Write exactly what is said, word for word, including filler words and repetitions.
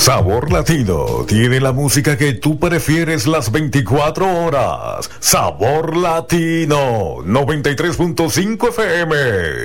Sabor Latino tiene la música que tú prefieres las veinticuatro horas. Sabor Latino noventa y tres punto cinco F M.